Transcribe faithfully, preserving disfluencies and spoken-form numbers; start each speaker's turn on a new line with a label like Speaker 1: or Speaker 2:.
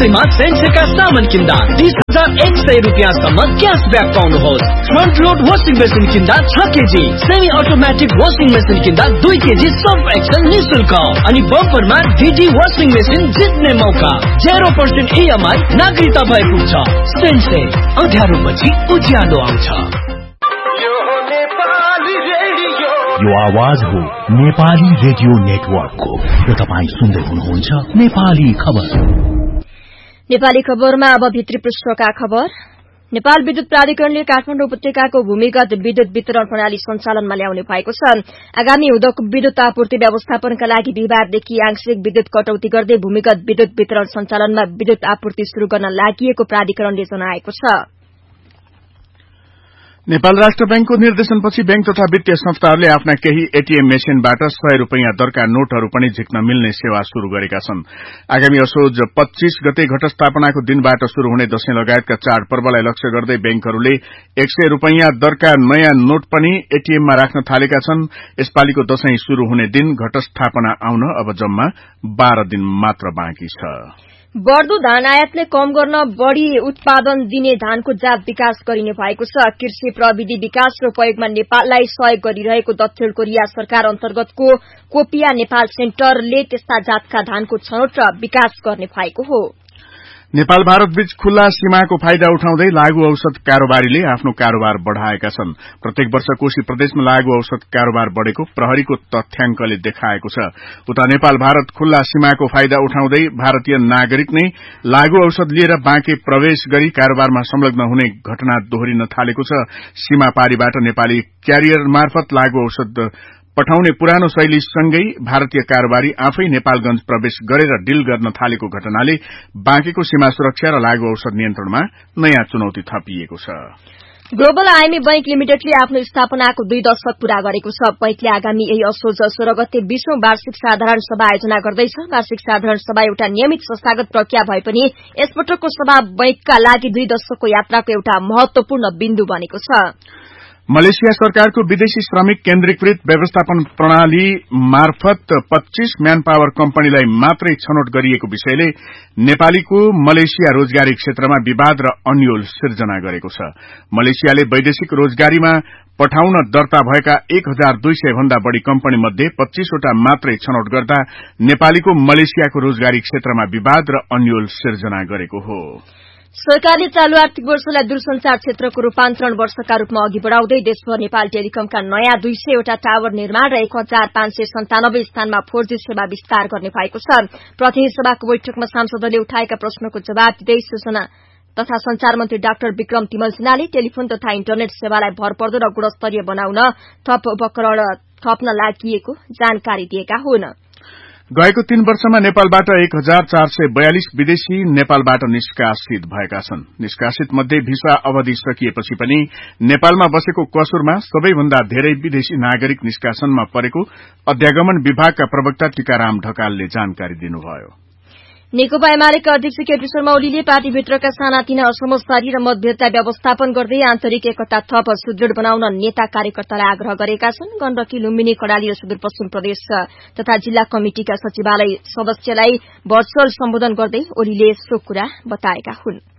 Speaker 1: दसैँमा सेन्सेका सामान किन्दा तीस हजार एक सय रुपियाँसम्म cashback पाउनुहोस्। Front load washing machine किन्दा छ KG, semi automatic washing machine किन्दा दुई केजी सर्फ एक्सेल निशुल्क अनि बम्परमा डीडी वासिङ मेसिन जित्ने मौका। जेरो पर्सेन्ट इएमआई नागरिकता भए पुग्छ। सेन्से अँध्यारो पछि उज्यालो आउँछ।
Speaker 2: यो आवाज हो नेपाली रेडियो नेटवर्कको र तपाईँ सुन्दै हुनुहुन्छ नेपाली खबर।
Speaker 3: नेपाली खबरमा अब भित्री पृष्ठका खबर। नेपाल विद्युत प्राधिकरणले काठमाडौँ उपत्यकाको भूमिगत विद्युत वितरण प्रणाली सञ्चालनमा ल्याउने भएको छ। आगामी हुँदोको विद्युत आपूर्ति व्यवस्थापनका लागि बिहिबारदेखि आंशिक विद्युत कटौती गर्दै भूमिगत विद्युत वितरण सञ्चालनमा विद्युत आपूर्ति शुरू गर्न लागि प्राधिकरणले जनाएको छ।
Speaker 4: नेपाल राष्ट्र बैंकको निर्देशनपछि बैंक तथा वित्तीय संस्थाहरूले आफ्ना केही एटीएम मेसिनबाट सय रूपियाँ दरका नोटहरू पनि झिक्न मिल्ने सेवा शुरू गरेका छन्। आगामी असोज पच्चीस गते घटस्थापनाको दिनबाट शुरू हुने दशैं लगायतका चाडपर्वलाई लक्ष्य गर्दै बैंकहरूले एक सय रूपियाँ दरका नयाँ नोट पनि एटीएममा राख्न थालेका छन्। यसपालिको दशैं शुरू हुने दिन घटस्थापना आउन अब जम्मा बाह्र दिन मात्र बाँकी छ।
Speaker 3: बढ़दो धान आयातले कम गर्न बढ़ी उत्पादन दिने धानको जात विकास गरिने भएको छ। कृषि प्रविधि विकास र उपयोगमा नेपाललाई सहयोग गरिरहेको दक्षिण कोरिया सरकार अन्तर्गतको कोपिया नेपाल सेन्टरले त्यस्ता जातका धानको छनौट र विकास गर्ने भएको हो।
Speaker 4: नेपाल भारत बीच खुल्ला सीमाको फाइदा उठाउँदै लागू औषध कारोबारीले आफ्नो कारोबार बढ़ाएका छन्। प्रत्येक वर्ष कोशी प्रदेशमा लागू औषध कारोबार बढ़ेको प्रहरीको तथ्याङ्कले देखाएको छ। उता नेपाल भारत खुल्ला सीमाको फाइदा उठाउँदै भारतीय नागरिक नै लागू औषध लिएर बाँके प्रवेश गरी कारोबारमा संलग्न हुने घटना दोहोरिन थालेको छ। सीमा पारीबाट नेपाली क्यारियर मार्फत लागू औषध पठाउने पुरानो शैलीसँगै भारतीय कारोबारी आफै नेपालगंज प्रवेश गरेर डील गर्न थालेको घटनाले बाँकेको सीमा सुरक्षा र लागू औषध नियन्त्रणमा नयाँ चुनौती थपिएको छ।
Speaker 3: ग्लोबल आईएमई बैंक लिमिटेडले आफ्नो स्थापनाको दुई दशक पूरा गरेको छ। बैंकले आगामी यही असोज सोह्र गते बीसौं वार्षिक साधारण सभा आयोजना गर्दैछ। वार्षिक साधारण सभा एउटा नियमित संस्थागत प्रक्रिया भए पनि यसपटकको सभा बैंकका लागि दुई दशकको यात्राको एउटा महत्वपूर्ण बिन्दु बनेको छ।
Speaker 4: मलेसिया सरकारको विदेशी श्रमिक केन्द्रीकृत व्यवस्थापन प्रणाली मार्फत पच्चीस म्यान पावर कम्पनीलाई मात्रै छनौट गरिएको विषयले नेपालीको मलेसिया रोजगारी क्षेत्रमा विवाद र अन्यल सिर्जना गरेको छ। मलेसियाले वैदेशिक रोजगारीमा पठाउन दर्ता भएका एक हजार दुई सय भन्दा बढ़ी कम्पनी मध्ये पच्चीसवटा मात्रै छनौट गर्दा नेपालीको मलेसियाको रोजगारी क्षेत्रमा विवाद र अन्यल सिर्जना गरेको हो।
Speaker 3: सरकारले चालू आर्थिक वर्षलाई दूरसंचार क्षेत्रको रूपान्तरण वर्षका रूपमा अघि बढ़ाउँदै देशभर नेपाल टेलिकमका नयाँ दुई सयवटा टावर निर्माण र एक हजार पाँच सय सन्तानब्बे स्थानमा फोर जी सेवा विस्तार गर्ने भएको छ। प्रतिनिधि सभाको बैठकमा सांसदले उठाएका प्रश्नको जवाब दिँदै सूचना तथा संचार मन्त्री डाक्टर विक्रम तिमल सिन्हाले टेलिफोन तथा इन्टरनेट सेवालाई भरपर्दो र गुणस्तरीय बनाउन थप उपकरण थप्न लागि जानकारी दिएका हुन्।
Speaker 4: गएको तीन वर्षमा नेपालबाट एक हजार चार सय बयालिस विदेशी नेपालबाट निष्कासित भएका छन्। निष्कासित मध्ये भिसा अवधि सकिएपछि पनि नेपालमा बसेको कसुरमा सबैभन्दा धेरै विदेशी नागरिक निष्कासनमा परेको अध्यागमन विभागका प्रवक्ता टीकाराम ढकालले जानकारी दिनुभयो।
Speaker 3: नेकपा एमालेका अध्यक्ष केपी शर्मा ओलीले पार्टीभित्रका सानातिना असमझदारी र मतभेदलाई व्यवस्थापन गर्दै आन्तरिक एकता थप सुदृढ़ बनाउन नेता कार्यकर्तालाई आग्रह गरेका छन्। गण्डकी, लुम्बिनी, कर्णाली र सुदूरपश्चिम प्रदेश तथा जिल्ला कमिटिका सचिवालय सदस्यलाई भर्चुअल सम्बोधन गर्दै ओलीले सो कुरा बताएका हुन्।